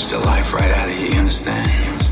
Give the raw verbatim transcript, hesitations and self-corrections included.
push the life right out of you, you understand? You understand?